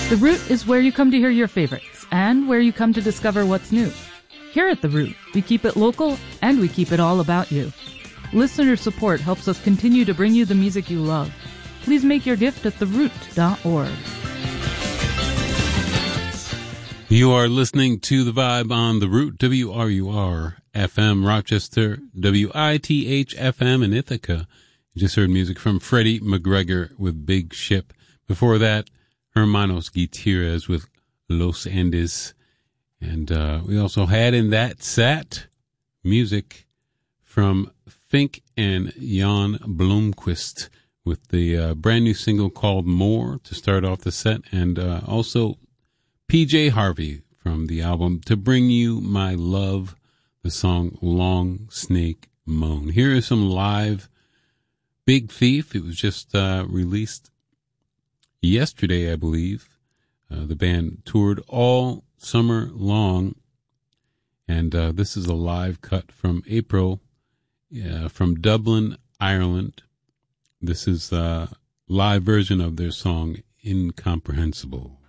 The Root is where you come to hear your favorites and where you come to discover what's new. Here at The Root, we keep it local and we keep it all about you. Listener support helps us continue to bring you the music you love. Please make your gift at theroot.org. You are listening to The Vibe on The Root, WRUR FM Rochester, WITH FM in Ithaca. You just heard music from Freddie McGregor with Big Ship. Before that, Hermanos Gutierrez with Los Andes. And we also had in that set music from Fink and Jan Blomqvist with the brand new single called More to start off the set. And also PJ Harvey from the album To Bring You My Love, the song Long Snake Moan. Here is some live Big Thief. It was just released yesterday, I believe. The band toured all summer long, and this is a live cut from April from Dublin, Ireland. This is a live version of their song Incomprehensible.